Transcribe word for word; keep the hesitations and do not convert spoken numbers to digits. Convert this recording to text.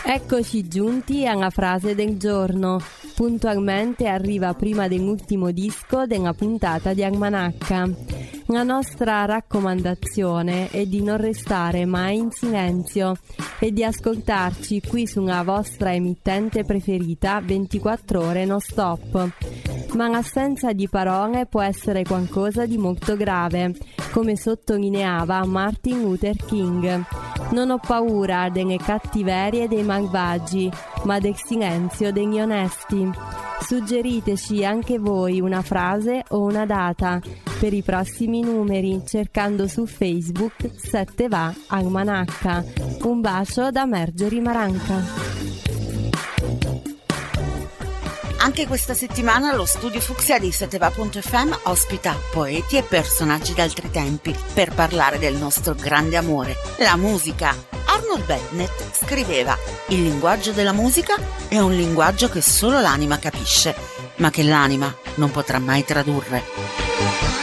Eccoci giunti alla frase del giorno. Puntualmente arriva prima dell'ultimo disco della puntata di Almanacca. La nostra raccomandazione è di non restare mai in silenzio e di ascoltarci qui sulla vostra emittente preferita ventiquattro ore non stop. Ma l'assenza di parole può essere qualcosa di molto grave, come sottolineava Martin Luther King. Non ho paura delle cattiverie dei malvagi, ma del silenzio degli onesti. Suggeriteci anche voi una frase o una data per i prossimi numeri cercando su Facebook sette va Almanacca. Un bacio da Marjorie Maranca. Anche questa settimana lo studio Fucsia di sette va punto effe emme ospita poeti e personaggi d'altri tempi per parlare del nostro grande amore, la musica. Arnold Bennett scriveva: il linguaggio della musica è un linguaggio che solo l'anima capisce, ma che l'anima non potrà mai tradurre.